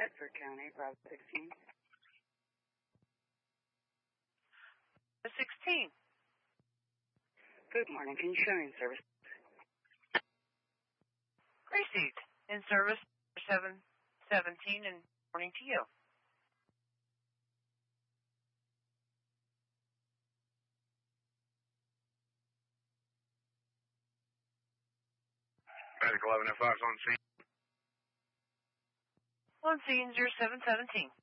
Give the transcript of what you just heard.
Bedford County, Bravo 16. 16. Good morning. Can you show me in service? Gracie, in service 717 and morning to you. Medic 11 and Fox on scene. On scene 0717.